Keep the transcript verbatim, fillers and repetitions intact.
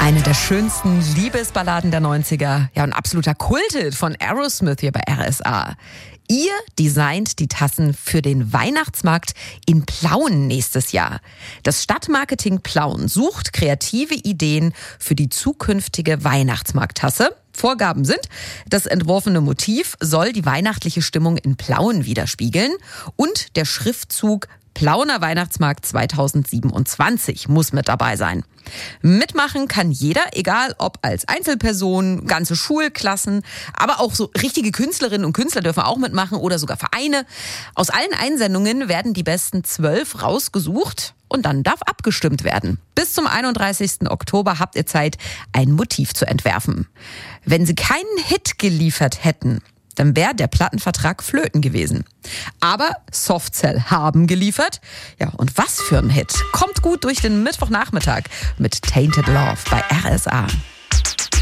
Eine der schönsten Liebesballaden der neunziger. Ja, ein absoluter Kulthit von Aerosmith hier bei R S A. Ihr designt die Tassen für den Weihnachtsmarkt in Plauen nächstes Jahr. Das Stadtmarketing Plauen sucht kreative Ideen für die zukünftige Weihnachtsmarkttasse. Vorgaben sind, das entworfene Motiv soll die weihnachtliche Stimmung in Plauen widerspiegeln und der Schriftzug Plauener Weihnachtsmarkt zweitausendsiebenundzwanzig muss mit dabei sein. Mitmachen kann jeder, egal ob als Einzelperson, ganze Schulklassen, aber auch so richtige Künstlerinnen und Künstler dürfen auch mitmachen oder sogar Vereine. Aus allen Einsendungen werden die besten zwölf rausgesucht und dann darf abgestimmt werden. Bis zum einunddreißigsten Oktober habt ihr Zeit, ein Motiv zu entwerfen. Wenn sie keinen Hit geliefert hätten, dann wäre der Plattenvertrag flöten gewesen. Aber Softcell haben geliefert. Ja, und was für ein Hit. Kommt gut durch den Mittwochnachmittag mit Tainted Love bei R S A.